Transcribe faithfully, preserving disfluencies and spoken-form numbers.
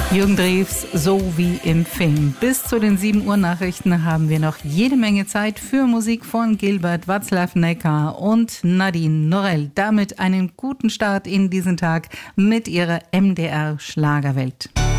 Jürgen Drews, so wie im Film. Bis zu den sieben Uhr Nachrichten haben wir noch jede Menge Zeit für Musik von Gilbert, Václav Necker und Nadine Norell. Damit einen guten Start in diesen Tag mit ihrer M D R Schlagerwelt.